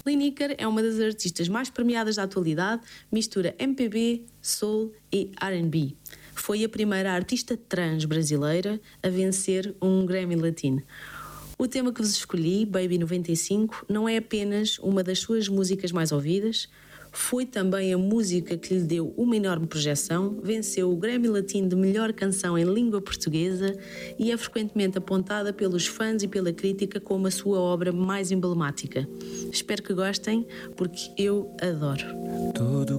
Lineker é uma das artistas mais premiadas da atualidade, mistura MPB, soul e R&B. Foi a primeira artista trans brasileira a vencer um Grammy Latino. O tema que vos escolhi, Baby 95, não é apenas uma das suas músicas mais ouvidas, foi também a música que lhe deu uma enorme projeção, venceu o Grammy Latino de melhor canção em língua portuguesa e é frequentemente apontada pelos fãs e pela crítica como a sua obra mais emblemática. Espero que gostem, porque eu adoro.